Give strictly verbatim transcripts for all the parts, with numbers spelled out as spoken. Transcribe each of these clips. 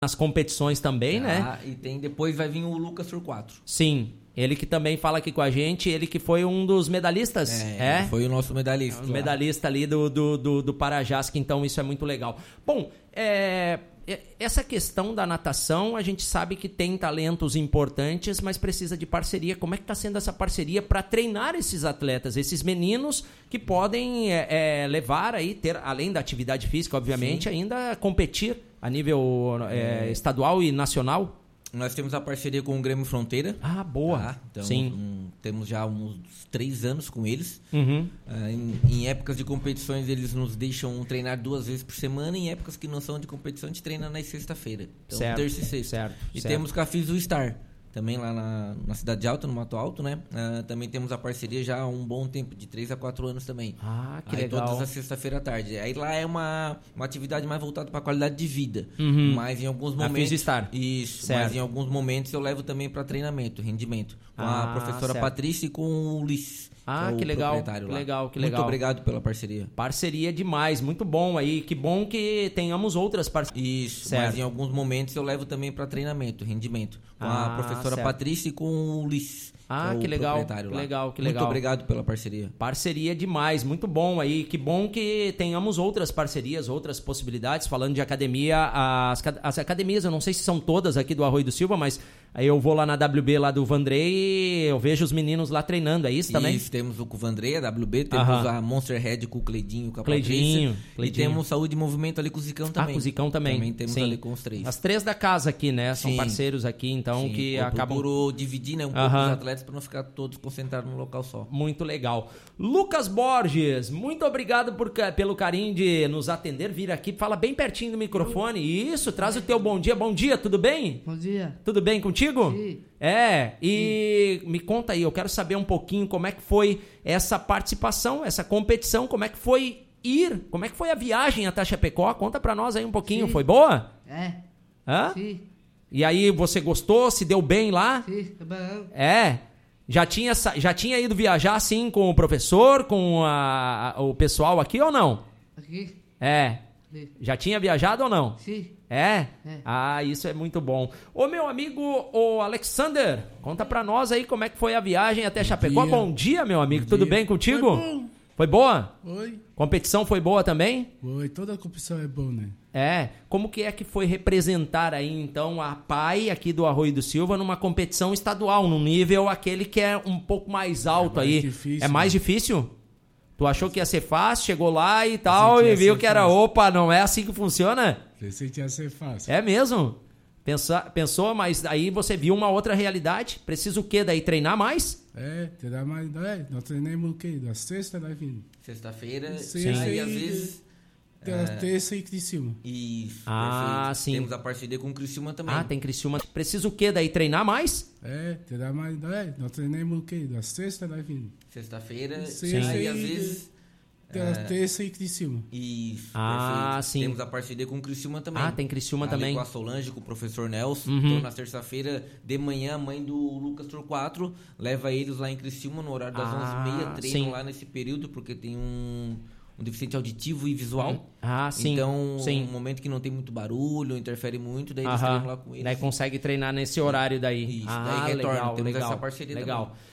nas competições também, ah, né? E tem, depois vai vir o Lucas Tour quatro. Sim, ele que também fala aqui com a gente, ele que foi um dos medalhistas. É, é? foi o nosso medalhista. O medalhista ali do, do, do, do Parajás, que então isso é muito legal. Bom, é... essa questão da natação, a gente sabe que tem talentos importantes, mas precisa de parceria. Como é que está sendo essa parceria para treinar esses atletas, esses meninos que podem é, é, levar aí, ter, além da atividade física, obviamente, Sim. ainda competir a nível é, é. estadual e nacional? Nós temos a parceria com o Grêmio Fronteira. Ah, boa. Tá? Então, Sim. Um, temos já uns três anos com eles. Uhum. Uh, em, em épocas de competições, eles nos deixam treinar duas vezes por semana. Em épocas que não são de competição, a gente treina na sexta-feira. Então, certo. terça e sexta. Certo. E certo. temos com a Fizu Star, também lá na, na Cidade Alta, no Mato Alto, né? Uh, também temos a parceria já há um bom tempo, de três a quatro anos também. Ah, que Aí, legal. todas as sexta-feira à tarde. Aí lá é uma, uma atividade mais voltada para a qualidade de vida. Uhum. Mas em alguns momentos... A Fizu Star. Isso. Certo. Mas em alguns momentos eu levo também para treinamento, rendimento. Com ah, a professora certo. Patrícia e com o Ulisses. Ah, que, que é legal, que lá. legal, que Muito legal. obrigado pela parceria. Parceria demais, muito bom aí. Que bom que tenhamos outras parcerias. Isso, certo. mas em alguns momentos eu levo também para treinamento, rendimento. Com ah, a professora certo. Patrícia e com o Ulisses. Ah, que, é que legal, que lá. legal, que Muito legal. obrigado pela parceria. Parceria demais, muito bom aí. Que bom que tenhamos outras parcerias, outras possibilidades. Falando de academia, as, as academias, eu não sei se são todas aqui do Arroio do Silva, mas aí eu vou lá na W B lá do Vandrei e eu vejo os meninos lá treinando, é isso também? Isso, temos o Vandrei, a W B, temos Aham. a Monster Head com o Cleidinho, com a Cleidinho, Patrícia. Cleidinho. E temos Saúde e Movimento ali com o Zicão também. Ah, com o Zicão também. Também temos Sim. ali com os três. As três da casa aqui, né? São Sim. parceiros aqui, então, Sim, que eu acabam... procuro dividir, né, um pouco Aham. os atletas para não ficar todos concentrados num local só. Muito legal. Lucas Borges, muito obrigado por, pelo carinho de nos atender, vir aqui, fala bem pertinho do microfone. Isso, traz o teu bom dia. Bom dia, tudo bem? Bom dia. Tudo bem contigo? Sim. É, e Sim. me conta aí, eu quero saber um pouquinho como é que foi essa participação, essa competição, como é que foi ir, como é que foi a viagem até Chapecó? Conta pra nós aí um pouquinho, Sim. foi boa? É. Hã? Sim. E aí, você gostou? Se deu bem lá? Sim, tá bom. É. Já tinha, já tinha ido viajar assim com o professor, com a, o pessoal aqui ou não? Aqui? É. Sim. Já tinha viajado ou não? Sim. É? É. Ah, isso é muito bom. Ô, meu amigo, o Alexander, conta pra nós aí como é que foi a viagem até Chapecó. dia. Bom dia, meu amigo. Bom Tudo dia. bem contigo? Foi bom. Foi boa? Oi. Competição foi boa também? Oi, toda a competição é boa, né? É. Como que é que foi representar aí, então, a P A I aqui do Arroio do Silva numa competição estadual, num nível aquele que é um pouco mais alto mais aí? difícil, é mais né? difícil? Tu achou que ia ser fácil, chegou lá e tal, que ia e viu ser que era, fácil. opa, não é assim que funciona? Pensei que ia ser fácil. É mesmo? Pensa, pensou, mas aí você viu uma outra realidade. Precisa o quê daí? Treinar mais? É, terá mais. É, nós treinamos o quê? Da sexta, nós vimos. Sexta-feira, Sexta aí e- às vezes... Da É. terça e Criciúma. Isso, Ah, perfeito. sim. Temos a parceria com o Criciúma também. Ah, tem Criciúma. Precisa o quê daí? Treinar mais? É, terá mais. É, nós treinamos o quê? Da sexta, nós vimos. Sexta-feira, Sexta aí e- às vezes... Da terça e Criciúma. Isso, Ah, perfeito. sim. Temos a parceria com o Criciúma também. Ah, tem Criciúma Ali também. com a Solange, com o professor Nelson. Uhum. Então, na terça-feira, de manhã, a mãe do Lucas Torquato leva eles lá em Criciúma, no horário das Ah, onze e meia. Treinam sim. lá nesse período, porque tem um, um deficiente auditivo e visual. Ah, sim. Então, sim. um momento que não tem muito barulho, interfere muito, daí eles Aham. treinam lá com eles. Daí consegue treinar nesse horário daí. Isso, ah, daí retorna. legal, Temos legal. essa parceria legal. também.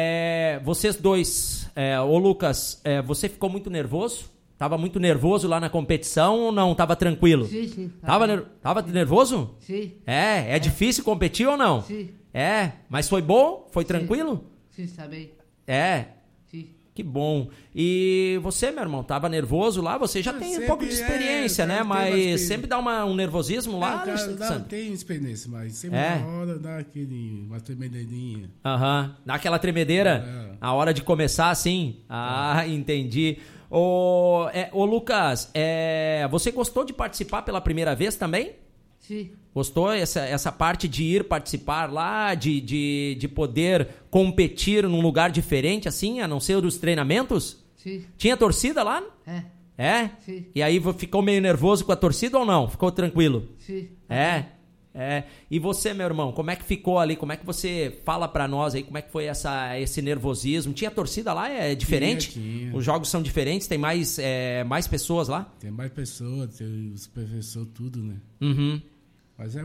É, vocês dois, é, ô Lucas, é, você ficou muito nervoso? Tava muito nervoso lá na competição ou não? Tava tranquilo? Sim, sim. tá Tava, bom. ner- tava nervoso? Sim. É, é, difícil competir ou não? Sim. É, mas foi bom? Foi tranquilo? Sim, tá bem. É, Sim. que bom. E você, meu irmão, tava nervoso lá? Você já Ah, tem um sempre pouco de é, experiência, né? tem Mas bastante. sempre dá uma, um nervosismo lá, É, cara, dá, Alexandre? tem experiência, mas sempre É? na hora dá aquele, uma tremedeirinha. Aham. Dá aquela tremedeira? É. A hora de começar assim? Ah, entendi. Ô, é, ô Lucas, é, você gostou de participar pela primeira vez também? Sim. Gostou essa, essa parte de ir participar lá, de, de, de poder competir num lugar diferente, assim, a não ser dos treinamentos? Sim. Tinha torcida lá? É. É? Sim. E aí ficou meio nervoso com a torcida ou não? Ficou tranquilo? Sim. É? É. E você, meu irmão, como é que ficou ali? Como é que você fala pra nós aí? Como é que foi essa, esse nervosismo? Tinha torcida lá? É diferente? Tinha, tinha. Os jogos são diferentes? Tem mais, é, mais pessoas lá? Tem mais pessoas, tem os professores, tudo, né? Uhum. Mas é